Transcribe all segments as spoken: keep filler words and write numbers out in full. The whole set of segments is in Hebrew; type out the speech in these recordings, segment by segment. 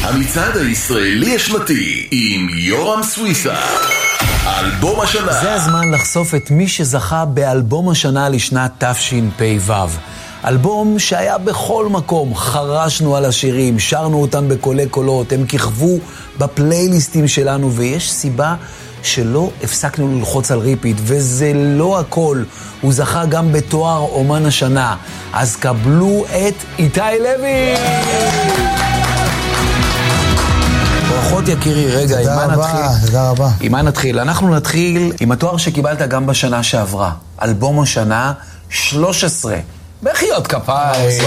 המצעד הישראלי השנתי עם יורם סוויסה. אלבום השנה. זה הזמן לחשוף את מי שזכה באלבום השנה לשנת תשפ"ו. אלבום שהיה בכל מקום, חרשנו על השירים, שרנו אותם בקולי קולות, הם כיכבו בפלייליסטים שלנו, ויש סיבה שלא הפסקנו ללחוץ על ריפיט, וזה לא הכל, הוא זכה גם בתואר אומן השנה. אז קבלו את איתי לוי! ברכות יקירי, רגע, עם מה נתחיל? תודה רבה. עם מה נתחיל? אנחנו נתחיל עם התואר שקיבלת גם בשנה שעברה. אלבום השנה שלוש עשרה. בחיות כפיים.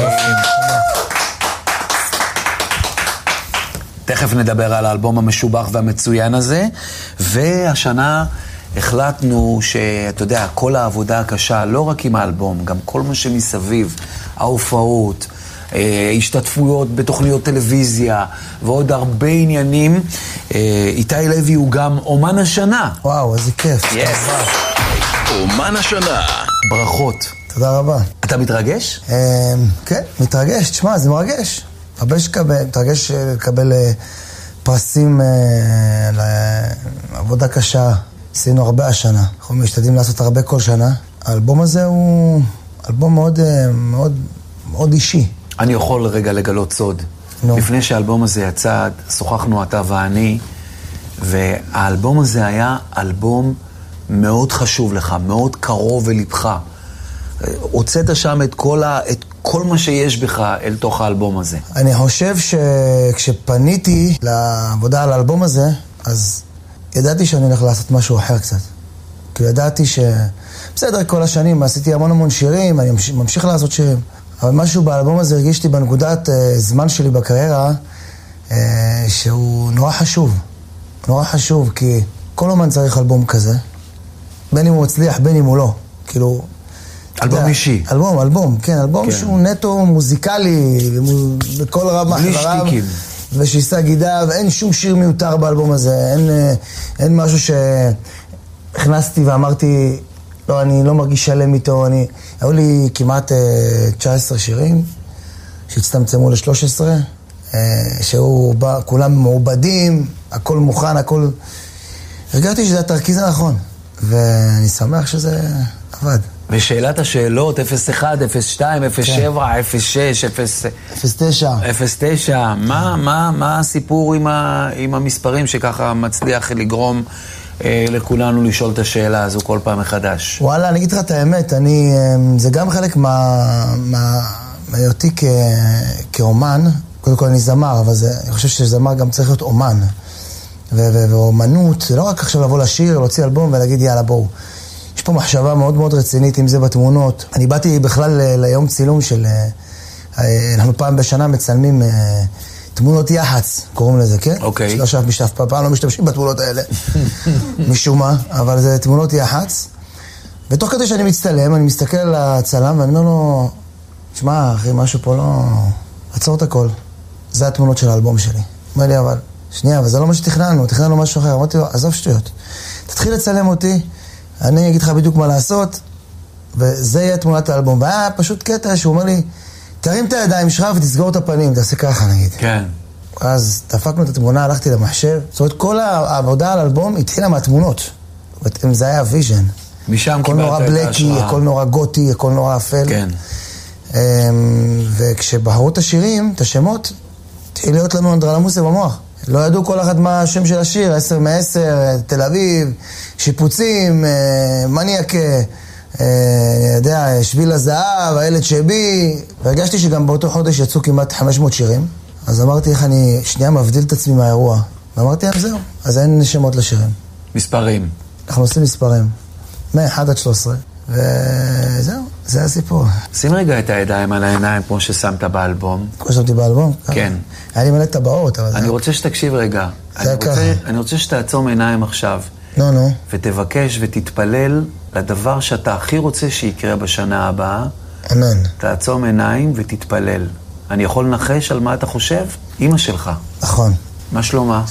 תכף נדבר על האלבום המשובח והמצוין הזה, והשנה החלטנו שאתה יודע, כל העבודה הקשה, לא רק עם האלבום, גם כל מה שמסביב, ההופעות, השתתפויות בתוכניות טלוויזיה ועוד הרבה עניינים. איתי לוי הוא גם אומן השנה. וואו, איזה כיף. Yes. אומן השנה. ברכות. תודה רבה. אתה מתרגש? כן, מתרגש. תשמע, זה מרגש. הרבה שקבל, מתרגש לקבל פרסים לעבודה קשה. עשינו הרבה השנה. אנחנו משתדלים לעשות הרבה כל שנה. האלבום הזה הוא אלבום מאוד, מאוד, מאוד אישי. אני יכול רגע לגלות סוד. No. לפני שהאלבום הזה יצא, שוחחנו אתה ואני, והאלבום הזה היה אלבום מאוד חשוב לך, מאוד קרוב ללבך. הוצאת שם את כל, ה, את כל מה שיש בך אל תוך האלבום הזה. אני חושב שכשפניתי לעבודה על האלבום הזה, אז ידעתי שאני הולך לעשות משהו אחר קצת. כי ידעתי ש... בסדר, כל השנים עשיתי המון המון שירים, אני ממשיך לעשות שירים. אבל משהו באלבום הזה הרגישתי בנקודת uh, זמן שלי בקריירה, uh, שהוא נורא חשוב. נורא חשוב, כי כל אומן צריך אלבום כזה. בין אם הוא מצליח, בין אם הוא לא. כאילו... אלבום יודע, אישי. אלבום, אלבום, כן. אלבום כן. שהוא נטו מוזיקלי, בכל רב מחבריו. בלי שטיקים. ושיסה גידיו, אין שום שיר מיותר באלבום הזה. אין, אין משהו שהכנסתי ואמרתי... לא, אני לא מרגיש שלם איתו, אני... היו לי כמעט uh, תשע עשרה שירים שהצטמצמו ל-שלוש עשרה, uh, שהוא בא, כולם מעובדים, הכל מוכן, הכל... הרגעתי שזה התרכיז הנכון, ואני שמח שזה עבד. ושאלת השאלות, אפס אחת, אפס שתיים, אפס שבע, אפס שש, אפס תשע. אפס תשע, מה, מה, מה הסיפור עם, ה, עם המספרים שככה מצליח לגרום... לכולנו לשאול את השאלה הזו כל פעם מחדש? וואלה, אני אגיד לך את האמת, אני, זה גם חלק מהיותי כאומן, קודם כל אני זמר, אבל זה, אני חושב שזמר גם צריך להיות אומן. ואומנות, זה לא רק עכשיו לבוא לשיר, להוציא אלבום ולהגיד יאללה בואו. יש פה מחשבה מאוד מאוד רצינית, אם זה בתמונות. אני באתי בכלל ליום צילום של, אנחנו פעם בשנה מצלמים תמונות יח"צ, קוראים לזה, כן? אוקיי. לא שאף משתף, פעם לא משתמשים בתמונות האלה, משום מה, אבל זה תמונות יח"צ. ותוך כדי שאני מצטלם, אני מסתכל על הצלם ואני אומר לו, תשמע, אחי, משהו פה לא... עצור את הכל. זה התמונות של האלבום שלי. אומר לי, אבל, שנייה, אבל זה לא מה שתכננו, תכננו משהו אחר. אמרתי לו, עזוב שטויות. תתחיל לצלם אותי, אני אגיד לך בדיוק מה לעשות, וזה יהיה תמונת האלבום. והיה פשוט קטע שהוא אומר לי, תרים את הידיים שלך ותסגור את הפנים, תעשה ככה נגיד. כן. אז דפקנו את התמונה, הלכתי למחשב. זאת אומרת, כל העבודה על האלבום התחילה מהתמונות. זה היה הוויז'ן. משם הכל נורא בלקי, הכל נורא גותי, הכל נורא אפל. כן. וכשבחרו את השירים, את השמות, התחיל להיות לנו אנדרלמוסיה במוח. לא ידעו כל אחד מה השם של השיר, עשר מעשר, תל אביב, שיפוצים, מניאק, אני יודע, שביל הזהב, הילד שבי. והרגשתי שגם באותו חודש יצאו כמעט חמש מאות שירים. אז אמרתי איך אני שנייה מבדיל את עצמי מהאירוע. ואמרתי, אז זהו, אז אין שמות לשירים. מספרים. אנחנו עושים מספרים. מ-אחד עד שלוש עשרה. וזהו, זה הסיפור. שים רגע את הידיים על העיניים כמו ששמת באלבום. כמו ששמתי באלבום? כן. היה לי מלא טבעות, אבל זה... אני רוצה שתקשיב רגע. זה ככה. אני רוצה שתעצום עיניים עכשיו. נו, נו. ותבקש ותתפלל לדבר שאתה הכי רוצה שיקרה בשנה הבאה. אמן. תעצום עיניים ותתפלל. אני יכול לנחש על מה אתה חושב? אמא שלך. נכון. מה שלומה?